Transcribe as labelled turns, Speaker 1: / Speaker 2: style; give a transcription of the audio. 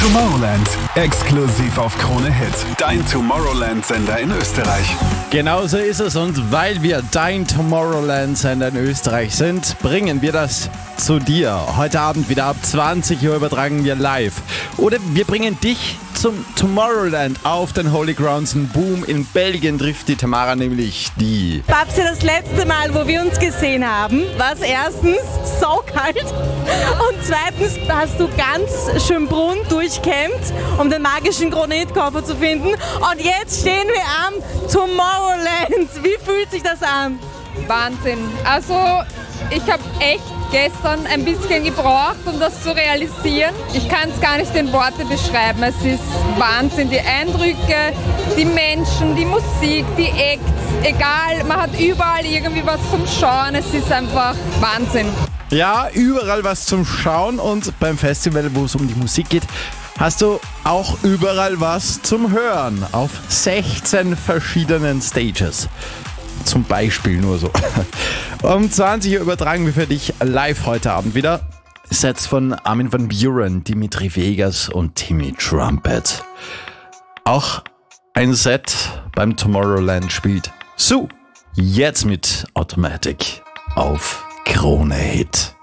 Speaker 1: Tomorrowland, exklusiv auf Krone Hit. Dein Tomorrowland-Sender in Österreich.
Speaker 2: Genauso ist es, und weil wir dein Tomorrowland-Sender in Österreich sind, bringen wir das zu dir. Heute Abend wieder ab 20 Uhr übertragen wir live. Oder wir bringen dich zum Tomorrowland auf den Holy Grounds in Boom. In Belgien trifft die Tamara nämlich die
Speaker 3: Babsi, das letzte Mal, wo wir uns gesehen haben, war es erstens saukalt und zweitens hast du ganz Schönbrunn durchkämmt, um den magischen Krone-Hit-Koffer zu finden. Und jetzt stehen wir am Tomorrowland. Wie fühlt sich das an?
Speaker 4: Wahnsinn. Also ich habe echt gestern ein bisschen gebraucht, um das zu realisieren. Ich kann es gar nicht in Worte beschreiben. Es ist Wahnsinn. Die Eindrücke, die Menschen, die Musik, die Acts, egal, man hat überall irgendwie was zum Schauen. Es ist einfach Wahnsinn.
Speaker 2: Ja, überall was zum Schauen, und beim Festival, wo es um die Musik geht, hast du auch überall was zum Hören auf 16 verschiedenen Stages. Zum Beispiel nur so. Um 20 Uhr übertragen wir für dich live heute Abend wieder Sets von Armin van Buuren, Dimitri Vegas und Timmy Trumpet. Auch ein Set beim Tomorrowland spielt Sue. Jetzt mit Automatic auf Krone Hit.